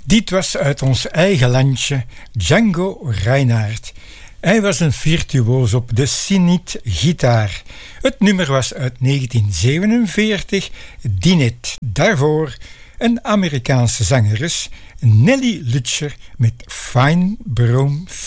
Dit was uit ons eigen landje Django Reinhardt. Hij was een virtuoos op de siniet-gitaar. Het nummer was uit 1947, Dinette. Daarvoor een Amerikaanse zangeres, Nelly Lutcher met Fine Brown